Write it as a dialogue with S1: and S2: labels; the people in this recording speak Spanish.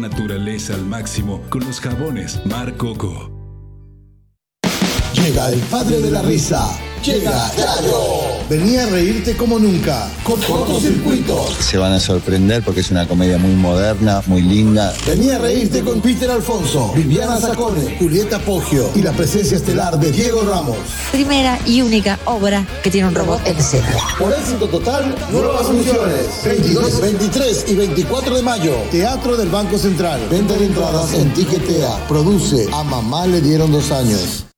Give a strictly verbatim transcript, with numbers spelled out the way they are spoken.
S1: naturaleza al máximo con los jabones Mar Coco.
S2: Llega el padre de la risa. Llega Yayo. Venía a reírte como nunca. Con Cortocircuito.
S3: Se van a sorprender porque es una comedia muy moderna, muy linda.
S2: Venía a reírte con Peter Alfonso, Viviana Sacone, Julieta Poggio y la presencia estelar de Diego Ramos.
S4: Primera y única obra que tiene un robot en escena.
S2: Por éxito total, nuevas funciones. veintidós, veintitrés y veinticuatro de mayo. Teatro del Banco Central. Venta de entradas en Tiquetea. Produce A Mamá le dieron dos años.